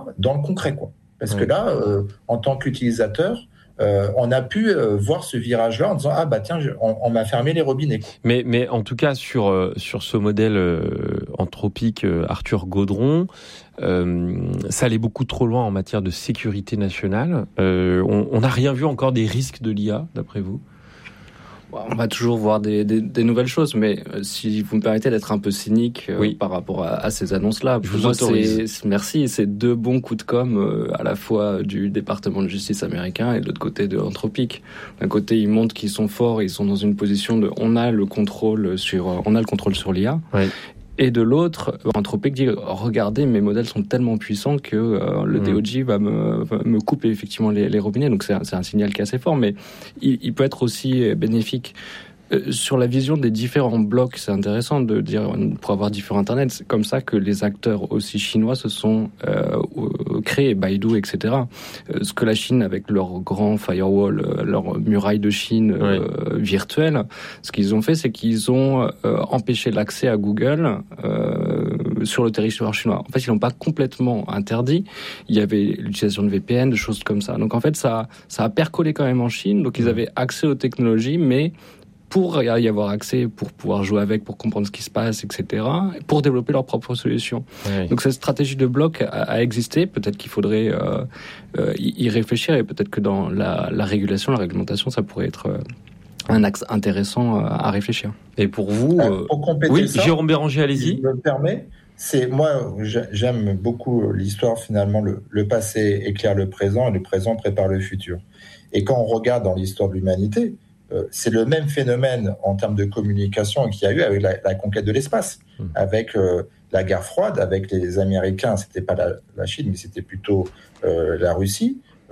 dans le concret, quoi. Parce que là, en tant qu'utilisateur, on a pu voir ce virage-là en disant tiens, on m'a fermé les robinets. Mais en tout cas sur ce modèle anthropique Arthur Gaudron, ça allait beaucoup trop loin en matière de sécurité nationale. On n'a rien vu encore des risques de l'IA, d'après vous? On va toujours voir des nouvelles choses, mais si vous me permettez d'être un peu cynique par rapport à ces annonces-là, je vous autorise. C'est deux bons coups de com' à la fois du département de justice américain et de l'autre côté de l'anthropique. D'un côté, ils montrent qu'ils sont forts, ils sont dans une position de on a le contrôle sur l'IA. Oui. Et de l'autre, Anthropic dit regardez, mes modèles sont tellement puissants que le DOJ va me couper effectivement les robinets. Donc c'est un signal qui est assez fort, mais il peut être aussi bénéfique. Sur la vision des différents blocs, c'est intéressant de dire pour avoir différents internets. C'est comme ça que les acteurs aussi chinois se sont créés, Baidu, etc. Ce que la Chine, avec leur grand firewall, leur muraille de Chine virtuelle, ce qu'ils ont fait, c'est qu'ils ont empêché l'accès à Google sur le territoire chinois. En fait, ils l'ont pas complètement interdit. Il y avait l'utilisation de VPN, de choses comme ça. Donc en fait, ça a percolé quand même en Chine. Donc ils avaient accès aux technologies, mais pour y avoir accès, pour pouvoir jouer avec, pour comprendre ce qui se passe, etc., pour développer leurs propres solutions. Oui. Donc cette stratégie de bloc a existé. Peut-être qu'il faudrait y réfléchir, et peut-être que dans la réglementation, ça pourrait être un axe intéressant à réfléchir. Et pour vous, pour compléter ça, Jérôme Béranger, allez-y. Si je me permets, j'aime beaucoup l'histoire, finalement, le passé éclaire le présent et le présent prépare le futur. Et quand on regarde dans l'histoire de l'humanité, c'est le même phénomène en termes de communication qu'il y a eu avec la conquête de l'espace, avec la guerre froide, avec les Américains. C'était pas la Chine, mais c'était plutôt la Russie.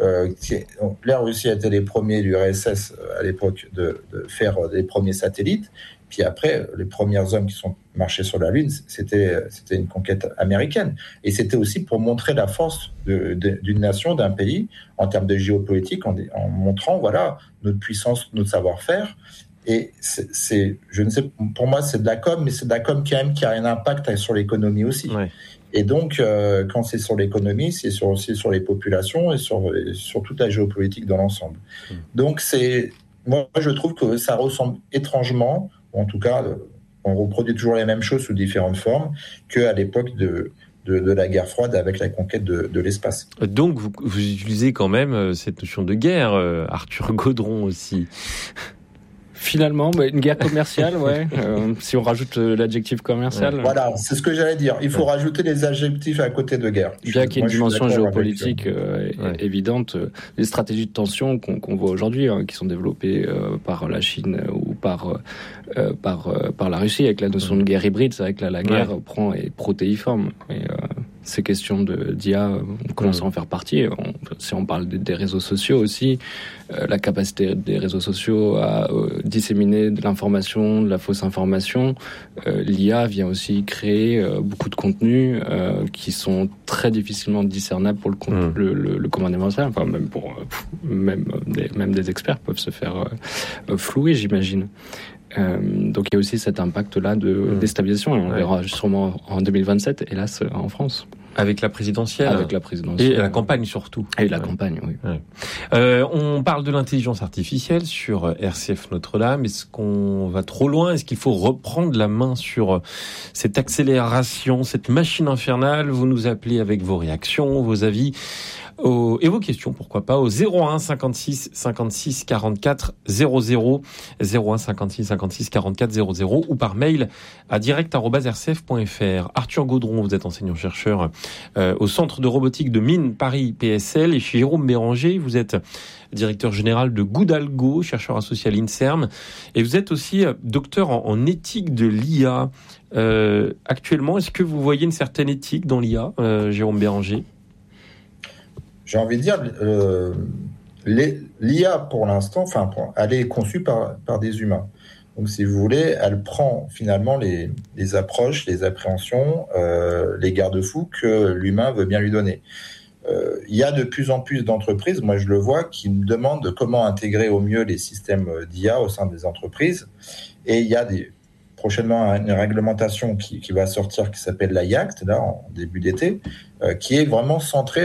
La Russie était les premiers, l'URSS à l'époque, de faire les premiers satellites. Puis après, les premiers hommes qui sont marchés sur la Lune, c'était une conquête américaine. Et c'était aussi pour montrer la force d'une nation, d'un pays, en termes de géopolitique, en montrant, voilà, notre puissance, notre savoir-faire. Et je ne sais, pour moi, c'est de la com, mais c'est de la com qui a un impact sur l'économie aussi. Ouais. Et donc, quand c'est sur l'économie, c'est aussi sur les populations et sur toute la géopolitique dans l'ensemble. Donc, moi, je trouve que ça ressemble étrangement, ou en tout cas, on reproduit toujours les mêmes choses sous différentes formes, qu'à l'époque de la guerre froide avec la conquête de l'espace. Donc, vous utilisez quand même cette notion de guerre, Arthur Gaudron aussi. Finalement, une guerre commerciale, ouais. Si on rajoute l'adjectif commercial. Voilà, c'est ce que j'allais dire. Il faut rajouter les adjectifs à côté de guerre. Bien qu'il y ait une dimension géopolitique évidente, les stratégies de tension qu'on voit aujourd'hui, qui sont développées par la Chine ou par la Russie, avec la notion de guerre hybride, c'est vrai que là, la guerre est protéiforme. Et, ces questions d'IA, on commence à en faire partie. Si on parle des réseaux sociaux aussi, la capacité des réseaux sociaux à disséminer de l'information, de la fausse information, l'IA vient aussi créer beaucoup de contenus qui sont très difficilement discernables pour le commun des mortels. Enfin, même des experts peuvent se faire flouer, j'imagine. Donc il y a aussi cet impact-là de déstabilisation, et on verra sûrement en 2027, hélas, en France. Avec la présidentielle. Avec la présidentielle. Et la campagne surtout. Et la campagne, oui. On parle de l'intelligence artificielle sur RCF Notre-Dame. Est-ce qu'on va trop loin? Est-ce qu'il faut reprendre la main sur cette accélération, cette machine infernale? Vous nous appelez avec vos réactions, vos avis et vos questions, pourquoi pas, au 01 56 56 44 00, 01 56 56 44 00, ou par mail à direct@rcf.fr. Arthur Gaudron, vous êtes enseignant-chercheur au Centre de robotique de Mines Paris PSL, et chez Jérôme Béranger, vous êtes directeur général de Goudalgo, chercheur associé à l'INSERM, et vous êtes aussi docteur en éthique de l'IA. Actuellement, est-ce que vous voyez une certaine éthique dans l'IA, Jérôme Béranger? J'ai envie de dire, l'IA, pour l'instant, elle est conçue par des humains. Donc, si vous voulez, elle prend finalement les approches, les appréhensions, les garde-fous que l'humain veut bien lui donner. Il y a de plus en plus d'entreprises, moi je le vois, qui me demandent comment intégrer au mieux les systèmes d'IA au sein des entreprises. Et il y a prochainement une réglementation qui va sortir, qui s'appelle la IACT, là, en début d'été, qui est vraiment centrée